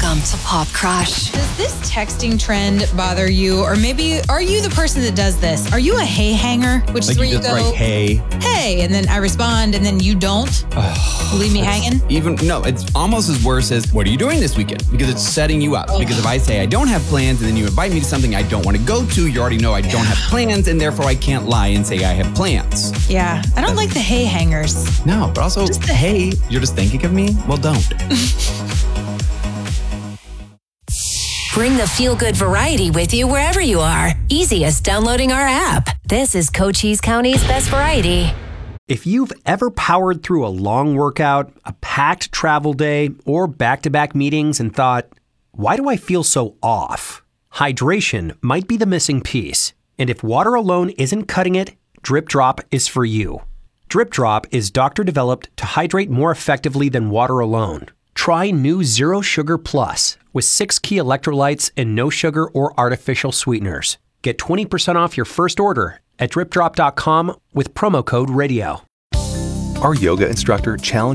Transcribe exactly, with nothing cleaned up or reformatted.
Welcome to Pop Crush. Does this texting trend bother you? Or maybe are you the person that does this? Are you a hey hanger? Which like is where you you, just go, write, hey. hey, and then I respond, and then you don't? Oh, Leave me hanging? Even, no, it's almost as worse as, what are you doing this weekend? Because it's setting you up. Oh. Because if I say I don't have plans and then you invite me to something I don't want to go to, you already know I don't have plans, and therefore I can't lie and say I have plans. Yeah, I don't like the hey hangers. No, but also, Just the- hey, you're just thinking of me? Well, don't. Bring the feel-good variety with you wherever you are. Easiest downloading our app. This is Cochise County's best variety. If you've ever powered through a long workout, a packed travel day, or back-to-back meetings and thought, why do I feel so off? Hydration might be the missing piece. And if water alone isn't cutting it, Drip Drop is for you. Drip Drop is doctor-developed to hydrate more effectively than water alone. Try new Zero Sugar Plus with six key electrolytes and no sugar or artificial sweeteners. Get twenty percent off your first order at drip drop dot com with promo code radio. Our yoga instructor challenged